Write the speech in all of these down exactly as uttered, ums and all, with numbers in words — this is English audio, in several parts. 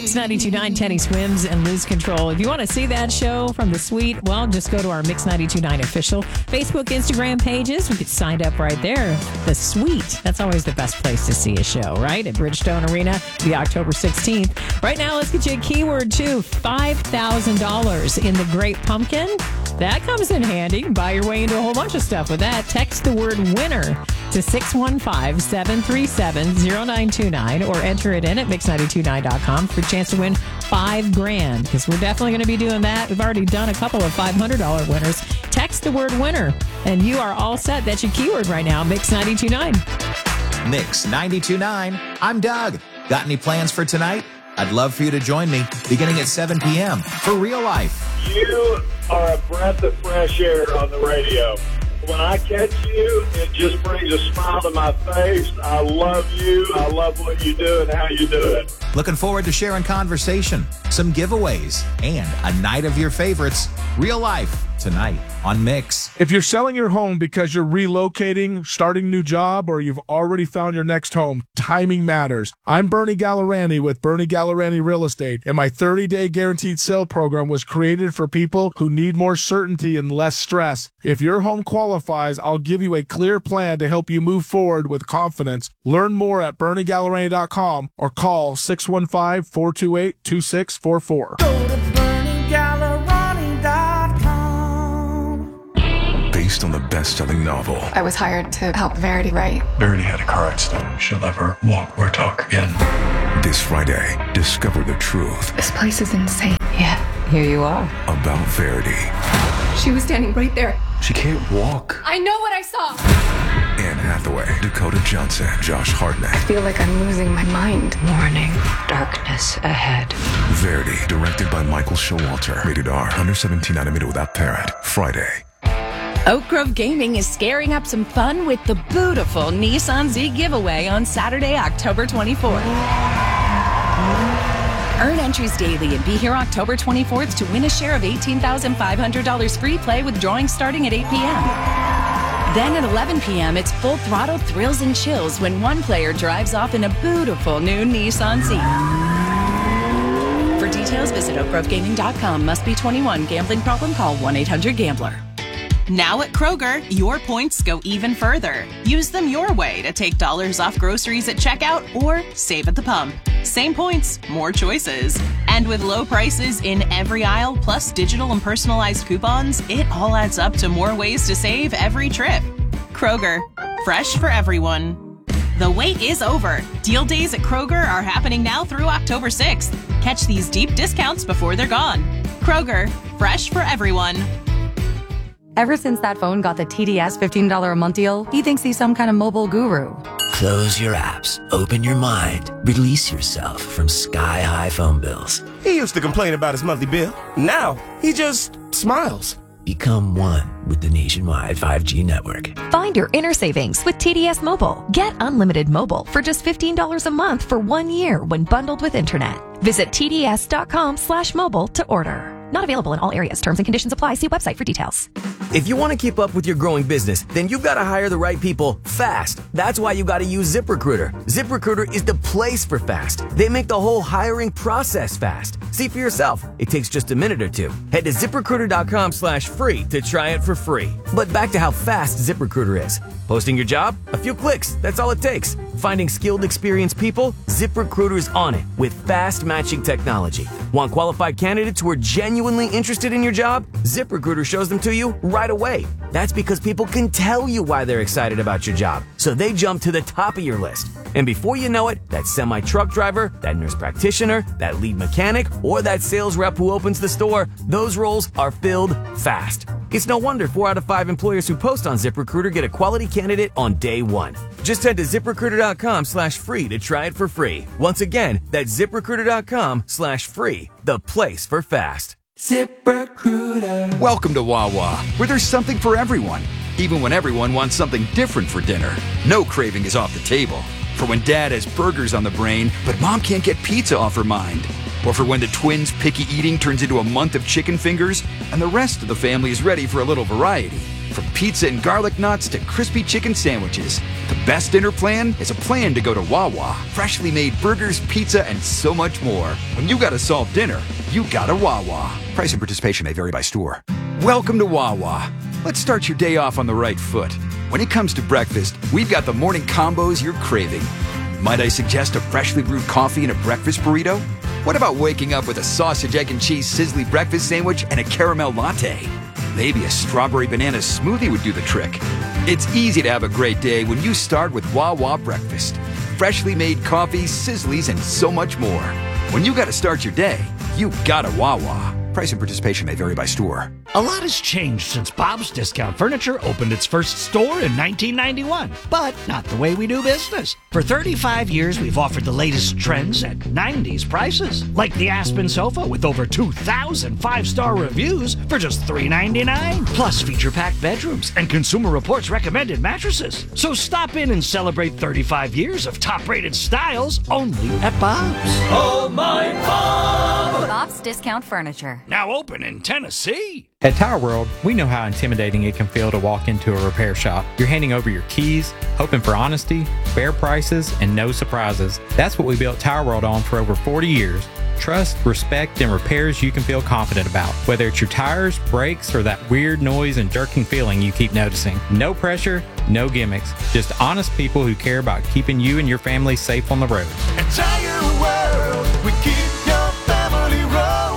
Mix ninety-two point nine, Teddy Swims and Lose Control. If you want to see that show from the suite, well, just go to our Mix ninety-two point nine official Facebook, Instagram pages. We get signed up right there. The suite. That's always the best place to see a show, right? At Bridgestone Arena, the October sixteenth. Right now, let's get you a keyword, too. five thousand dollars in the Great Pumpkin. That comes in handy. You can buy your way into a whole bunch of stuff with that. Text the word winner to six one five, seven three seven, zero nine two nine or enter it in at mix nine two nine dot com for a chance to win five grand because we're definitely going to be doing that. We've already done a couple of five hundred dollars winners. Text the word winner and you are all set. That's your keyword right now, Mix ninety-two point nine. Mix ninety-two point nine. I'm Doug. Got any plans for tonight? I'd love for you to join me beginning at seven p.m. for Real Life. You are a breath of fresh air on the radio. When I catch you, it just brings a smile to my face. I love you. I love what you do and how you do it. Looking forward to sharing conversation, some giveaways, and a night of your favorites. Real Life tonight on Mix. If you're selling your home because you're relocating, starting a new job, or you've already found your next home, timing matters. I'm Bernie Gallerani with Bernie Gallerani Real Estate, and my thirty-day guaranteed sale program was created for people who need more certainty and less stress. If your home qualifies, I'll give you a clear plan to help you move forward with confidence. Learn more at bernie gallerani dot com or call six one five, four two eight, two six four four. Go to bernie gallerani dot com. Based on the best-selling novel. I was hired to help Verity write. Verity had a car accident. She'll never walk or talk again. This Friday, discover the truth. This place is insane. Yeah, here you are. About Verity. She was standing right there. She can't walk. I know what I saw. Anne Hathaway, Dakota Johnson, Josh Hartnett. I feel like I'm losing my mind. Warning, darkness ahead. Verity, directed by Michael Showalter. Rated R, under seventeen, animated without parent. Friday. Oak Grove Gaming is scaring up some fun with the beautiful Nissan Z giveaway on Saturday, October twenty-fourth. Earn entries daily and be here October twenty-fourth to win a share of eighteen thousand five hundred dollars free play with drawings starting at eight p.m. Then at eleven p.m., it's full throttle thrills and chills when one player drives off in a beautiful new Nissan Z. For details, visit oak grove gaming dot com. Must be twenty-one. Gambling problem? Call one eight hundred gambler. Now at Kroger, your points go even further. Use them your way to take dollars off groceries at checkout or save at the pump. Same points, more choices. And with low prices in every aisle, plus digital and personalized coupons, it all adds up to more ways to save every trip. Kroger, fresh for everyone. The wait is over. Deal days at Kroger are happening now through October sixth. Catch these deep discounts before they're gone. Kroger, fresh for everyone. Ever since that phone got the T D S fifteen dollars a month deal, he thinks he's some kind of mobile guru. Close your apps, open your mind, release yourself from sky-high phone bills. He used to complain about his monthly bill. Now, he just smiles. Become one with the nationwide five G network. Find your inner savings with T D S Mobile. Get unlimited mobile for just fifteen dollars a month for one year when bundled with internet. Visit tds.com slash mobile to order. Not available in all areas. Terms and conditions apply. See website for details. If you want to keep up with your growing business, then you've got to hire the right people fast. That's why you got to use ZipRecruiter. ZipRecruiter is the place for fast. They make the whole hiring process fast. See for yourself. It takes just a minute or two. Head to ZipRecruiter.com slash free to try it for free. But back to how fast ZipRecruiter is. Posting your job? A few clicks. That's all it takes. Finding skilled, experienced people? ZipRecruiter's on it with fast matching technology. Want qualified candidates who are genuinely interested in your job? ZipRecruiter shows them to you right away. That's because people can tell you why they're excited about your job, so they jump to the top of your list. And before you know it, that semi-truck driver, that nurse practitioner, that lead mechanic, or that sales rep who opens the store, those roles are filled fast. It's no wonder four out of five employers who post on ZipRecruiter get a quality candidate on day one. Just head to ZipRecruiter.com slash free to try it for free. Once again, that's ZipRecruiter.com slash free, the place for fast. ZipRecruiter. Welcome to Wawa, where there's something for everyone, even when everyone wants something different for dinner. No craving is off the table. For when dad has burgers on the brain, but mom can't get pizza off her mind. Or for when the twins' picky eating turns into a month of chicken fingers, and the rest of the family is ready for a little variety. From pizza and garlic knots to crispy chicken sandwiches, the best dinner plan is a plan to go to Wawa. Freshly made burgers, pizza, and so much more. When you gotta solve dinner, you gotta Wawa. Price and participation may vary by store. Welcome to Wawa. Let's start your day off on the right foot. When it comes to breakfast, we've got the morning combos you're craving. Might I suggest a freshly brewed coffee and a breakfast burrito? What about waking up with a sausage, egg, and cheese sizzly breakfast sandwich and a caramel latte? Maybe a strawberry banana smoothie would do the trick. It's easy to have a great day when you start with Wawa breakfast. Freshly made coffee, sizzlies, and so much more. When you gotta start your day, you gotta Wawa. Price and participation may vary by store. A lot has changed since Bob's Discount Furniture opened its first store in nineteen ninety-one, but not the way we do business. For thirty-five years, we've offered the latest trends at nineties prices, like the Aspen sofa with over two thousand five-star reviews for just three ninety-nine, plus feature-packed bedrooms and Consumer Reports recommended mattresses. So stop in and celebrate thirty-five years of top-rated styles only at Bob's. Oh, my Bob! Bob's Discount Furniture. Now open in Tennessee. At Tire World, we know how intimidating it can feel to walk into a repair shop. You're handing over your keys, hoping for honesty, fair prices, and no surprises. That's what we built Tire World on for over forty years. Trust, respect, and repairs you can feel confident about. Whether it's your tires, brakes, or that weird noise and jerking feeling you keep noticing. No pressure, no gimmicks. Just honest people who care about keeping you and your family safe on the road. At Tire World, we keep your family rolling.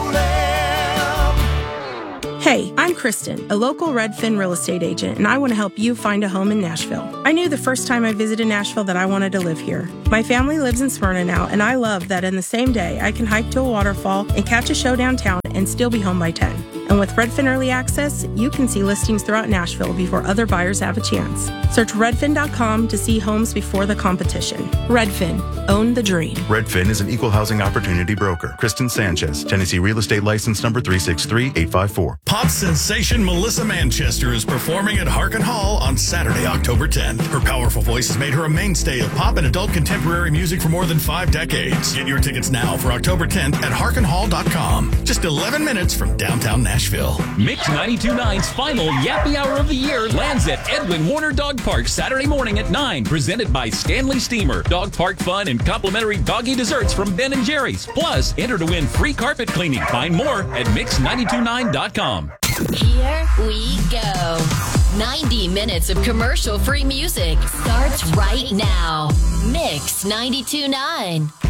Hey, I'm Kristen, a local Redfin real estate agent, and I want to help you find a home in Nashville. I knew the first time I visited Nashville that I wanted to live here. My family lives in Smyrna now, and I love that in the same day I can hike to a waterfall and catch a show downtown and still be home by ten. And with Redfin Early Access, you can see listings throughout Nashville before other buyers have a chance. Search redfin dot com to see homes before the competition. Redfin, own the dream. Redfin is an equal housing opportunity broker. Kristen Sanchez, Tennessee Real Estate License Number three six three eight five four. Pop sensation Melissa Manchester is performing at Harkin Hall on Saturday, October tenth. Her powerful voice has made her a mainstay of pop and adult contemporary music for more than five decades. Get your tickets now for October tenth at harkin hall dot com. Just eleven minutes from downtown Nashville. Mix ninety-two point nine's final Yappy Hour of the year lands at Edwin Warner Dog Park Saturday morning at nine. Presented by Stanley Steamer. Dog park fun and complimentary doggy desserts from Ben and Jerry's. Plus, enter to win free carpet cleaning. Find more at mix nine two nine dot com. Here we go. ninety minutes of commercial-free music starts right now. Mix ninety-two point nine.